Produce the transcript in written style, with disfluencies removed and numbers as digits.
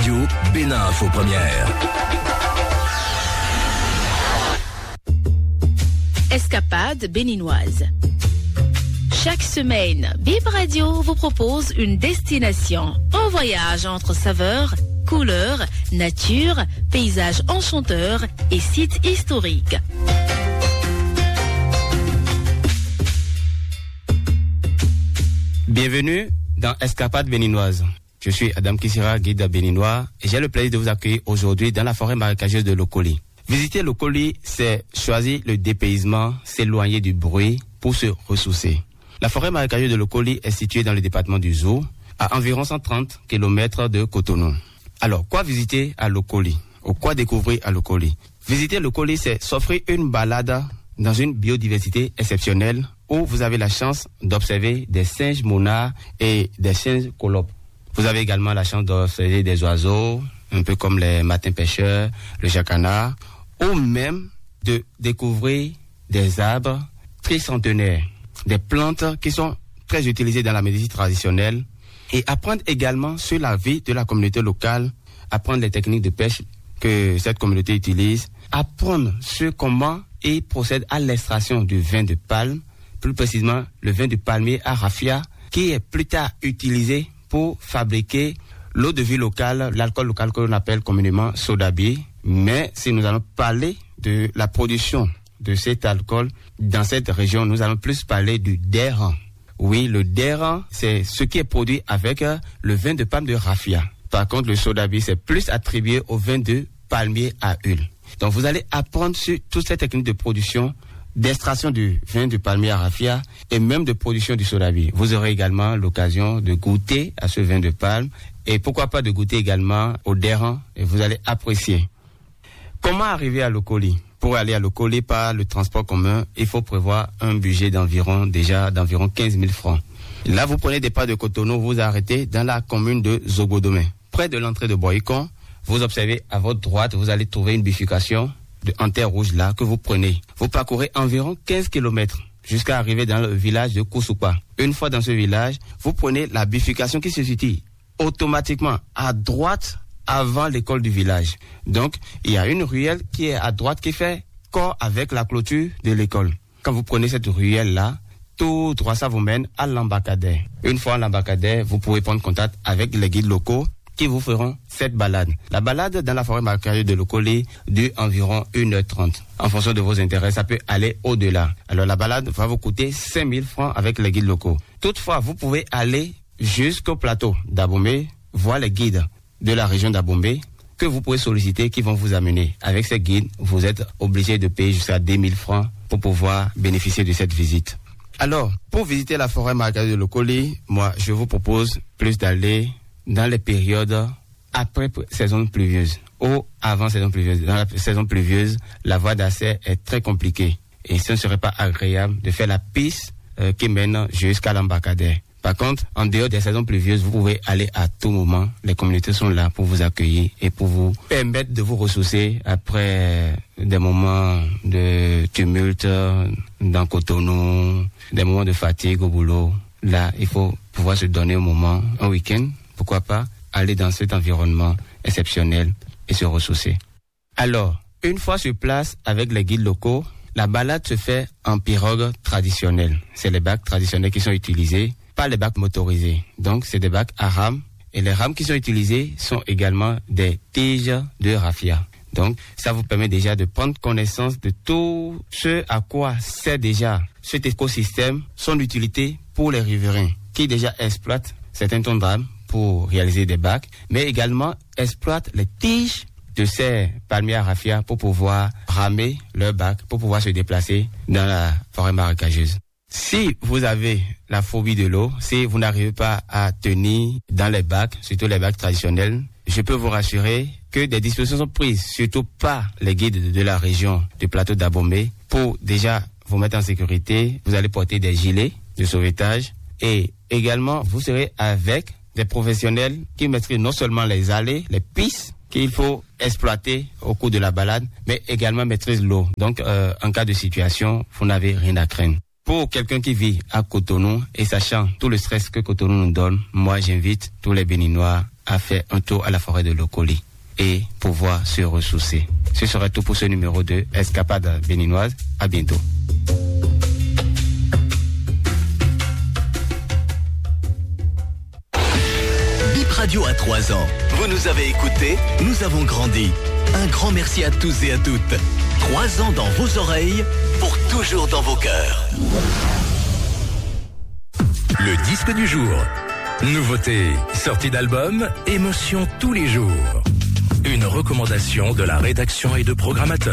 Radio, Bénin Info Première. Escapade béninoise. Chaque semaine, Bip Radio vous propose une destination, un voyage entre saveurs, couleurs, nature, paysages enchanteurs et sites historiques. Bienvenue dans Escapade béninoise. Je suis Adam Kissira, guide béninois, et j'ai le plaisir de vous accueillir aujourd'hui dans la forêt marécageuse de Lokoli. Visiter Lokoli, c'est choisir le dépaysement, s'éloigner du bruit pour se ressourcer. La forêt marécageuse de Lokoli est située dans le département du Zou, à environ 130 km de Cotonou. Alors, quoi visiter à Lokoli ou quoi découvrir à Lokoli? Visiter Lokoli, c'est s'offrir une balade dans une biodiversité exceptionnelle où vous avez la chance d'observer des singes monards et des singes colobes. Vous avez également la chance d'observer des oiseaux, un peu comme les martins pêcheurs, le jacanard, ou même de découvrir des arbres tricentenaires, des plantes qui sont très utilisées dans la médecine traditionnelle, et apprendre également sur la vie de la communauté locale, apprendre les techniques de pêche que cette communauté utilise, apprendre sur comment ils procèdent à l'extraction du vin de palme, plus précisément le vin de palmier à raffia, qui est plus tard utilisé pour fabriquer l'eau de vie locale, l'alcool local que l'on appelle communément sodabi. Mais si nous allons parler de la production de cet alcool dans cette région, nous allons plus parler du dérang. Oui, le dérang, c'est ce qui est produit avec le vin de palme de raffia. Par contre, le sodabi, c'est plus attribué au vin de palmier à huile. Donc, vous allez apprendre sur toutes ces techniques de production, d'extraction du vin de palmier à raffia et même de production du sodabi. Vous aurez également l'occasion de goûter à ce vin de palme et pourquoi pas de goûter également au dérang et vous allez apprécier. Comment arriver à Lokoli? Pour aller à Lokoli par le transport commun, il faut prévoir un budget d'environ 15 000 francs. Là, vous prenez des pas de Cotonou, vous arrêtez dans la commune de Zogodomé. Près de l'entrée de Boycon, vous observez à votre droite, vous allez trouver une bifurcation en terre rouge là que vous prenez. Vous parcourez environ 15 km jusqu'à arriver dans le village de Koussoupa. Une fois dans ce village, vous prenez la bifurcation qui se situe automatiquement à droite avant l'école du village. Donc, il y a une ruelle qui est à droite qui fait corps avec la clôture de l'école. Quand vous prenez cette ruelle là, tout droit ça vous mène à l'embarcadère. Une fois à l'embarcadère, vous pouvez prendre contact avec les guides locaux qui vous feront cette balade. La balade dans la forêt marécageuse de Lokoli dure environ 1h30. En fonction de vos intérêts, ça peut aller au-delà. Alors la balade va vous coûter 5 000 francs avec les guides locaux. Toutefois, vous pouvez aller jusqu'au plateau d'Abomey, voir les guides de la région d'Abomey que vous pouvez solliciter, qui vont vous amener. Avec ces guides, vous êtes obligé de payer jusqu'à 10 000 francs pour pouvoir bénéficier de cette visite. Alors, pour visiter la forêt marécageuse de Lokoli, moi, je vous propose plus d'aller dans les périodes après saison pluvieuse ou avant saison pluvieuse. Dans la saison pluvieuse, la voie d'accès est très compliquée et ce ne serait pas agréable de faire la piste qui mène jusqu'à l'embarcadère. Par contre, en dehors des saisons pluvieuses, vous pouvez aller à tout moment. Les communautés sont là pour vous accueillir et pour vous permettre de vous ressourcer après des moments de tumulte dans Cotonou, des moments de fatigue au boulot. Là, il faut pouvoir se donner un moment, un week-end. Pourquoi pas aller dans cet environnement exceptionnel et se ressourcer. Alors, une fois sur place avec les guides locaux, la balade se fait en pirogue traditionnelle. C'est les bacs traditionnels qui sont utilisés, pas les bacs motorisés. Donc, c'est des bacs à rames. Et les rames qui sont utilisées sont également des tiges de raffia. Donc, ça vous permet déjà de prendre connaissance de tout ce à quoi sert déjà cet écosystème, son utilité pour les riverains qui déjà exploitent certains tons d'arbres pour réaliser des bacs, mais également exploitent les tiges de ces palmiers à raffia pour pouvoir ramer leurs bacs, pour pouvoir se déplacer dans la forêt marécageuse. Si vous avez la phobie de l'eau, si vous n'arrivez pas à tenir dans les bacs, surtout les bacs traditionnels, je peux vous rassurer que des dispositions sont prises, surtout par les guides de la région du plateau d'Abomey, pour déjà vous mettre en sécurité. Vous allez porter des gilets de sauvetage et également vous serez avec des professionnels qui maîtrisent non seulement les allées, les pistes qu'il faut exploiter au cours de la balade, mais également maîtrisent l'eau. Donc, en cas de situation, vous n'avez rien à craindre. Pour quelqu'un qui vit à Cotonou et sachant tout le stress que Cotonou nous donne, moi j'invite tous les Béninois à faire un tour à la forêt de Lokoli et pouvoir se ressourcer. Ce sera tout pour ce numéro 2, Escapade béninoise. À bientôt. Bip Radio a 3 ans. Vous nous avez écoutés, nous avons grandi. Un grand merci à tous et à toutes. 3 ans dans vos oreilles, pour toujours dans vos cœurs. Le disque du jour. Nouveauté, sortie d'album, émotion tous les jours. Une recommandation de la rédaction et de programmateurs.